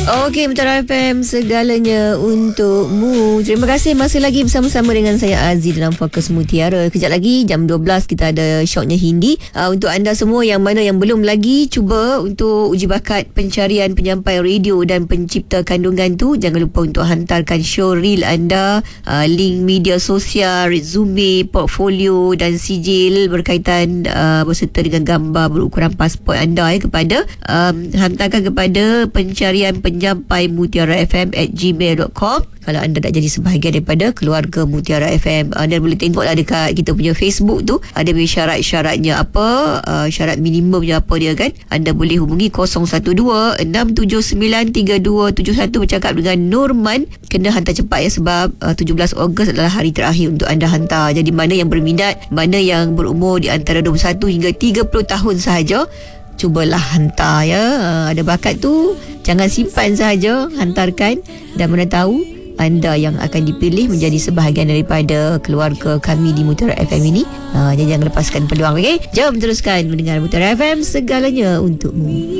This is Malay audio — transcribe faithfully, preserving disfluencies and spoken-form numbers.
Okey, Mutiara F M, segalanya untukmu. Terima kasih masih lagi bersama-sama dengan saya Aziz dalam Fokus Mutiara. Kejap lagi jam dua belas kita ada shotnya Hindi. Uh, untuk anda semua yang mana yang belum lagi cuba untuk uji bakat pencarian penyampai radio dan pencipta kandungan tu, jangan lupa untuk hantarkan show reel anda, uh, link media sosial, resume, portfolio dan sijil berkaitan uh, berserta dengan gambar berukuran pasport anda ya, kepada um, hantarkan kepada pencarian penyampai Mutiara F M at gmail dot com. Kalau anda nak jadi sebahagian daripada keluarga Mutiara F M, anda boleh tengoklah dekat kita punya Facebook tu, ada punya syarat-syaratnya apa, uh, syarat minimumnya apa dia kan. Anda boleh hubungi kosong satu dua enam tujuh sembilan tiga dua tujuh satu bercakap dengan Norman. Kena hantar cepat ya, sebab uh, tujuh belas Ogos adalah hari terakhir untuk anda hantar. Jadi mana yang berminat, mana yang berumur di antara dua puluh satu hingga tiga puluh tahun sahaja, cubalah hantar ya. Uh, ada bakat tu, jangan simpan sahaja, hantarkan. Dan mana tahu anda yang akan dipilih menjadi sebahagian daripada keluarga kami di Mutiara F M ini. Uh, jadi jangan lepaskan peluang. Okay? Jom teruskan mendengar Mutiara F M, segalanya untukmu.